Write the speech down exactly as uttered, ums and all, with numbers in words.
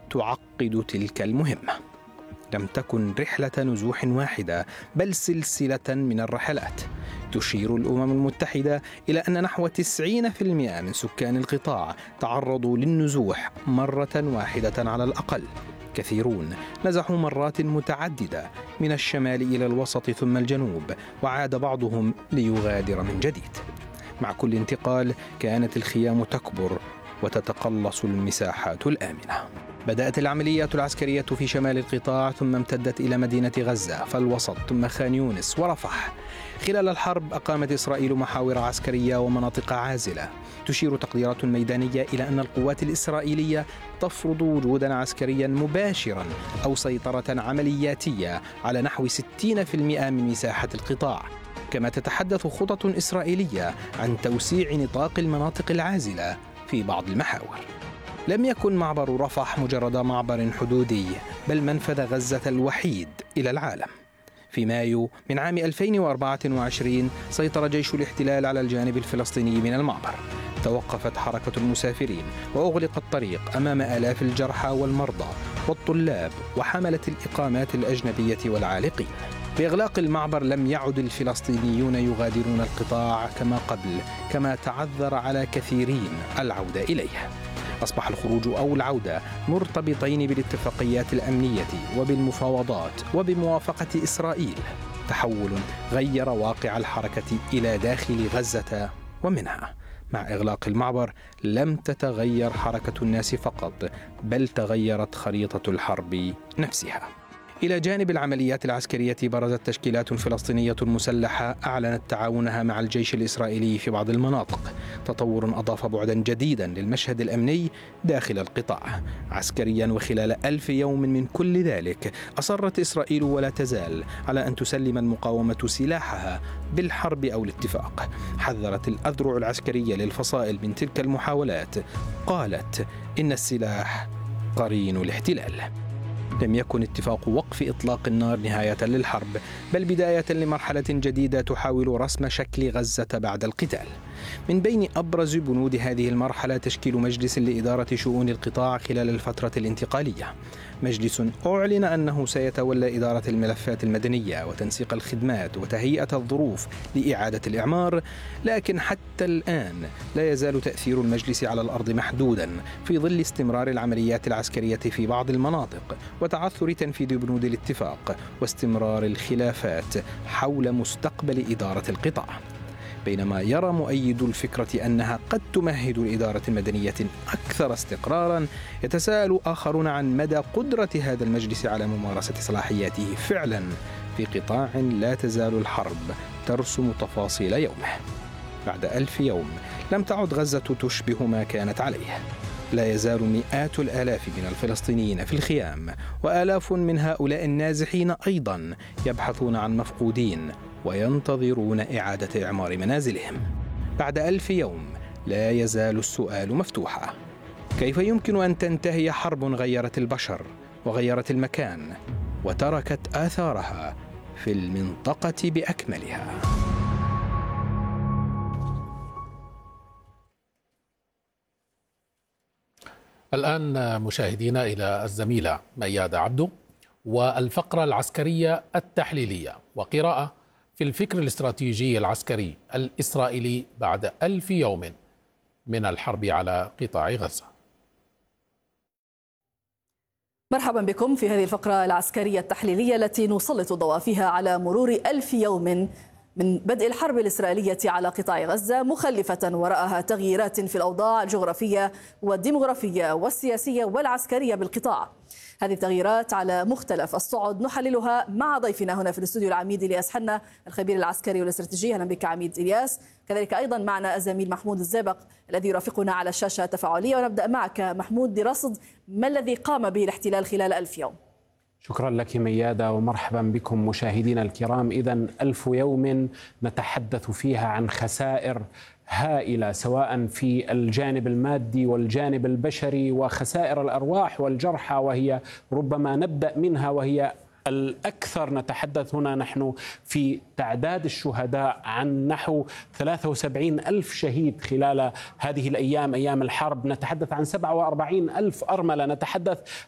تعقد تلك المهمة. لم تكن رحلة نزوح واحدة بل سلسلة من الرحلات. تشير الأمم المتحدة إلى أن نحو تسعين بالمئة من سكان القطاع تعرضوا للنزوح مرة واحدة على الأقل. كثيرون نزحوا مرات متعددة من الشمال إلى الوسط ثم الجنوب، وعاد بعضهم ليغادر من جديد. مع كل انتقال كانت الخيام تكبر وتتقلص المساحات الآمنة. بدأت العمليات العسكرية في شمال القطاع ثم امتدت إلى مدينة غزة فالوسط ثم خان يونس ورفح. خلال الحرب أقامت إسرائيل محاور عسكرية ومناطق عازلة. تشير تقديرات ميدانية إلى أن القوات الإسرائيلية تفرض وجودا عسكريا مباشرا أو سيطرة عملياتية على نحو ستين بالمئة من مساحة القطاع. كما تتحدث خطط إسرائيلية عن توسيع نطاق المناطق العازلة في بعض المحاور. لم يكن معبر رفح مجرد معبر حدودي، بل منفذ غزة الوحيد إلى العالم. في مايو من عام ألفين وأربعة وعشرين سيطر جيش الاحتلال على الجانب الفلسطيني من المعبر. توقفت حركة المسافرين وأغلق الطريق أمام آلاف الجرحى والمرضى والطلاب وحملة الإقامات الأجنبية والعالقين. بإغلاق المعبر لم يعد الفلسطينيون يغادرون القطاع كما قبل، كما تعذر على كثيرين العودة إليه. أصبح الخروج أو العودة مرتبطين بالاتفاقيات الأمنية وبالمفاوضات وبموافقة إسرائيل. تحول غير واقع الحركة إلى داخل غزة ومنها. مع إغلاق المعبر لم تتغير حركة الناس فقط، بل تغيرت خريطة الحرب نفسها. إلى جانب العمليات العسكرية برزت تشكيلات فلسطينية مسلحة أعلنت تعاونها مع الجيش الإسرائيلي في بعض المناطق. تطور أضاف بعدا جديدا للمشهد الأمني داخل القطاع عسكريا. وخلال ألف يوم من كل ذلك أصرت إسرائيل ولا تزال على أن تسلم المقاومة سلاحها بالحرب أو الاتفاق. حذرت الأذرع العسكرية للفصائل من تلك المحاولات. قالت إن السلاح قرين الاحتلال. لم يكن اتفاق وقف إطلاق النار نهاية للحرب، بل بداية لمرحلة جديدة تحاول رسم شكل غزة بعد القتال. من بين أبرز بنود هذه المرحلة تشكيل مجلس لإدارة شؤون القطاع خلال الفترة الانتقالية. مجلس أعلن أنه سيتولى إدارة الملفات المدنية وتنسيق الخدمات وتهيئة الظروف لإعادة الإعمار، لكن حتى الآن لا يزال تأثير المجلس على الأرض محدودا في ظل استمرار العمليات العسكرية في بعض المناطق وتعثر تنفيذ بنود الاتفاق واستمرار الخلافات حول مستقبل إدارة القطاع. بينما يرى مؤيدو الفكرة أنها قد تمهد لإدارة مدنية أكثر استقرارا، يتساءل آخرون عن مدى قدرة هذا المجلس على ممارسة صلاحياته فعلا في قطاع لا تزال الحرب ترسم تفاصيل يومه. بعد ألف يوم لم تعد غزة تشبه ما كانت عليه. لا يزال مئات الآلاف من الفلسطينيين في الخيام، وآلاف من هؤلاء النازحين أيضا يبحثون عن مفقودين وينتظرون إعادة إعمار منازلهم. بعد ألف يوم لا يزال السؤال مفتوحا: كيف يمكن أن تنتهي حرب غيرت البشر وغيرت المكان وتركت آثارها في المنطقة بأكملها؟ الآن مشاهدينا إلى الزميلة ميادة عبدو والفقرة العسكرية التحليلية وقراءة في الفكر الاستراتيجي العسكري الإسرائيلي بعد ألف يوم من الحرب على قطاع غزة. مرحبا بكم في هذه الفقرة العسكرية التحليلية التي نسلط الضوء فيها على مرور ألف يوم من بدء الحرب الإسرائيلية على قطاع غزة، مخلفة وراءها تغييرات في الأوضاع الجغرافية والديمغرافية والسياسية والعسكرية بالقطاع. هذه التغييرات على مختلف الصعد نحللها مع ضيفنا هنا في الاستوديو العميد إلياس حنا الخبير العسكري والاستراتيجي. أهلا بك عميد إلياس. كذلك أيضا معنا الزميل محمود الزابق الذي يرافقنا على الشاشة التفاعلية. ونبدأ معك محمود برصد ما الذي قام به الاحتلال خلال ألف يوم. شكرا لك ميادة ومرحبا بكم مشاهدينا الكرام. إذن ألف يوم نتحدث فيها عن خسائر هائلة سواء في الجانب المادي والجانب البشري وخسائر الأرواح والجرحى، وهي ربما نبدأ منها وهي الأكثر. نتحدث هنا نحن في تعداد الشهداء عن نحو ثلاثة وسبعين ألف شهيد خلال هذه الأيام أيام الحرب. نتحدث عن سبعة وأربعين ألف أرملة. نتحدث